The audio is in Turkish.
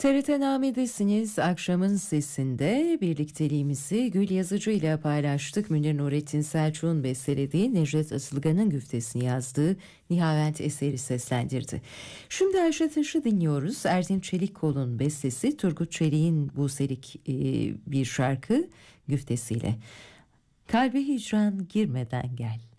TRT Name'desiniz. Akşamın sesinde birlikteliğimizi Gül Yazıcı ile paylaştık. Münir Nurettin Selçuk'un bestelediği, Necdet Asılgan'ın güftesini yazdığı Nihavent eseri seslendirdi. Şimdi Ayşe Taş'ı dinliyoruz. Ertin Çelikkol'un bestesi, Turgut Çelik'in buselik bir şarkı güftesiyle. Kalbe hicran girmeden gel.